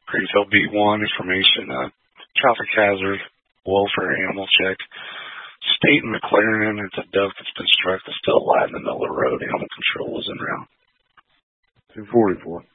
Greenfield B1 information, traffic hazard, welfare animal check. State and McLaren, it's a duck that's been struck that's still alive in the middle of the road. Animal control is en route. 244.